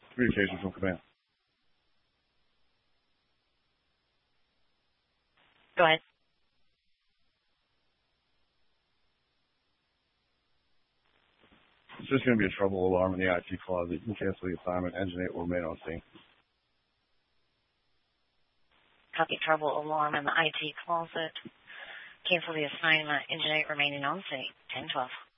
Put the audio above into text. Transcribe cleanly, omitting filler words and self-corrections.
Communication from command. Go ahead. It's just going to be a trouble alarm in the IT closet. You can cancel the assignment. Engine 8 will remain on scene. Copy, trouble alarm in the IT closet. Cancel the assignment. Engine 8 remaining on scene. 10-12.